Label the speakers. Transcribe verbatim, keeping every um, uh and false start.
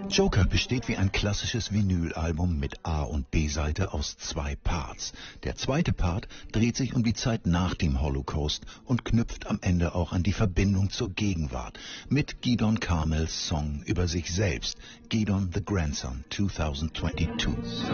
Speaker 1: Joker besteht wie ein klassisches Vinylalbum mit A- und B-Seite aus zwei Parts. Der zweite Part dreht sich um die Zeit nach dem Holocaust und knüpft am Ende auch an die Verbindung zur Gegenwart mit Gidon Carmels Song über sich selbst, Gidon the Grandson zwanzig zweiundzwanzig.